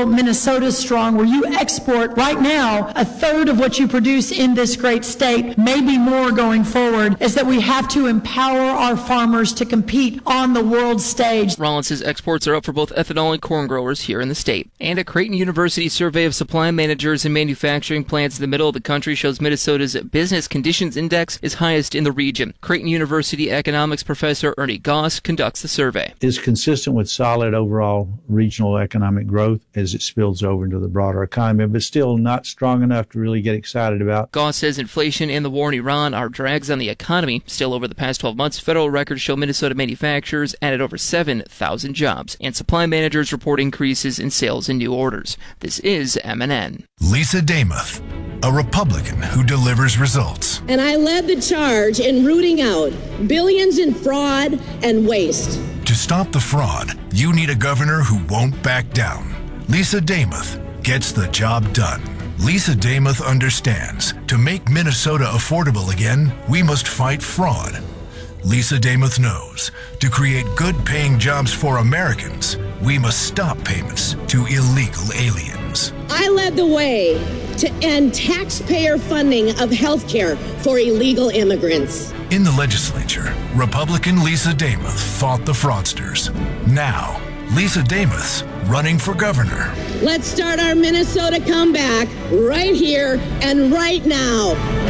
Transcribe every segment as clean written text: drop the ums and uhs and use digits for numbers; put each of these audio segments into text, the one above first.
Minnesota strong, where you export right now a third of what you produce in this great state, maybe more going forward, is that we have to empower our farmers to compete on the world stage. Rollins says exports are up for both ethanol and corn growers here in the state. And a Creighton University survey of supply managers and manufacturing plants in the middle of the country shows Minnesota's Business Conditions Index is highest in the region. Creighton University economics professor Ernie Goss conducts the survey. It's consistent with solid overall regional economic growth as it spills over into the broader economy, but still not strong enough to really get excited about. Goss says inflation and the war in Iran are drags on the economy. Still, over the past 12 months, federal records show Minnesota manufacturers added over 7,000 jobs, and supply managers report increases in sales and new orders. This is MNN. Lisa Damuth, a Republican who delivers results. And I led the charge in rooting out billions in fraud and waste. To stop the fraud, you need a governor who won't back down. Lisa Damuth gets the job done. Lisa Damuth understands to make Minnesota affordable again, we must fight fraud. Lisa Damuth knows to create good-paying jobs for Americans, we must stop payments to illegal aliens. I led the way to end taxpayer funding of health care for illegal immigrants. In the legislature, Republican Lisa Damuth fought the fraudsters. Now, Lisa Damuth's running for governor. Let's start our Minnesota comeback right here and right now.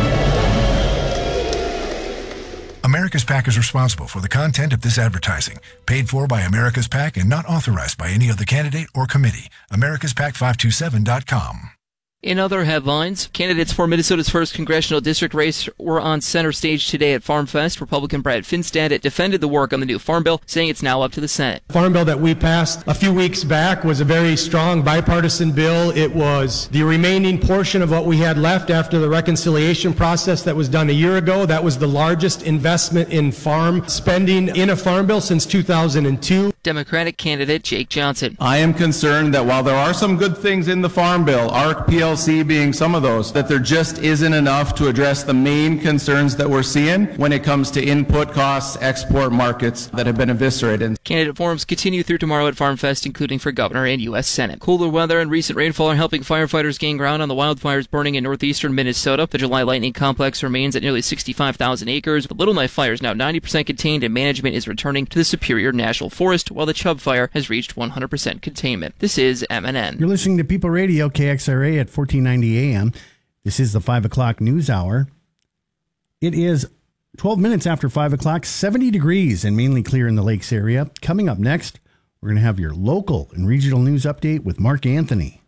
America's PAC is responsible for the content of this advertising, paid for by America's PAC and not authorized by any other candidate or committee. AmericasPAC527.com. In other headlines, candidates for Minnesota's first congressional district race were on center stage today at Farm Fest. Republican Brad Finstad defended the work on the new Farm Bill, saying it's now up to the Senate. The Farm Bill that we passed a few weeks back was a very strong bipartisan bill. It was the remaining portion of what we had left after the reconciliation process that was done a year ago. That was the largest investment in farm spending in a Farm Bill since 2002. Democratic candidate Jake Johnson. I am concerned that while there are some good things in the Farm Bill, ARC PLC being some of those, that there just isn't enough to address the main concerns that we're seeing when it comes to input costs, export markets that have been eviscerated. Candidate forums continue through tomorrow at Farm Fest, including for governor and U.S. Senate. Cooler weather and recent rainfall are helping firefighters gain ground on the wildfires burning in northeastern Minnesota. The July lightning complex remains at nearly 65,000 acres. The Little Knife fire is now 90% contained, and management is returning to the Superior National Forest, while the Chubb fire has reached 100% containment. This is MNN. You're listening to People Radio, KXRA at 1490 AM. This is the 5 o'clock news hour. It is 12 minutes after 5 o'clock, 70 degrees and mainly clear in the lakes area. Coming up next, we're going to have your local and regional news update with Mark Anthony.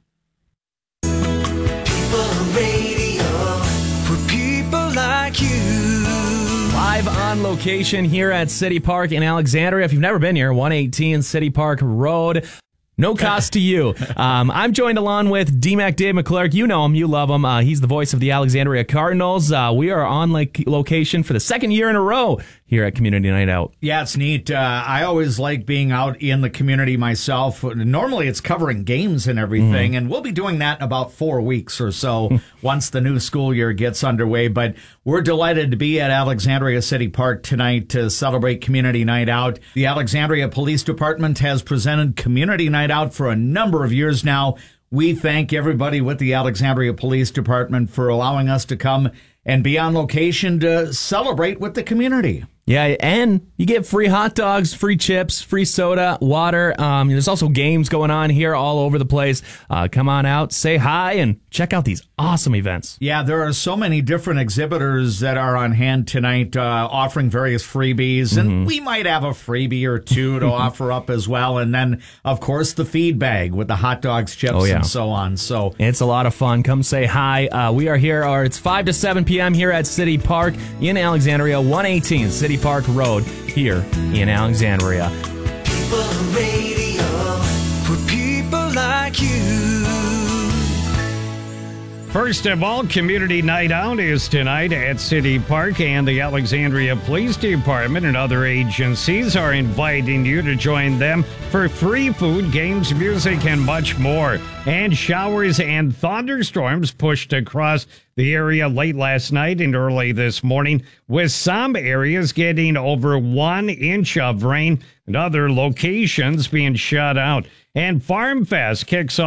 People Radio for people like you. Live on location here at City Park in Alexandria. If you've never been here, 118 City Park Road. No cost to you. I'm joined along with DMAC Dave McClurg. You know him. You love him. He's the voice of the Alexandria Cardinals. We are on location for the second year in a row here at Community Night Out. Yeah, it's neat. I always like being out in the community myself. Normally it's covering games and everything, and we'll be doing that in about 4 weeks or so once the new school year gets underway. But we're delighted to be at Alexandria City Park tonight to celebrate Community Night Out. The Alexandria Police Department has presented Community Night Out for a number of years now. We thank everybody with the Alexandria Police Department for allowing us to come and be on location to celebrate with the community. Yeah, and you get free hot dogs, free chips, free soda, water. There's also games going on here all over the place. Come on out, say hi, and check out these awesome events. Yeah, there are so many different exhibitors that are on hand tonight offering various freebies, and we might have a freebie or two to offer up as well. And then, of course, the feed bag with the hot dogs, chips, and so on. So it's a lot of fun. Come say hi. We are here, it's 5 to 7 p.m. here at City Park in Alexandria, 118 City Park Road here in Alexandria. People Radio for people like you. First of all, Community Night Out is tonight at City Park, and the Alexandria Police Department and other agencies are inviting you to join them for free food, games, music, and much more. And showers and thunderstorms pushed across the area late last night and early this morning, with some areas getting over 1 inch of rain and other locations being shut out. And Farm Fest kicks off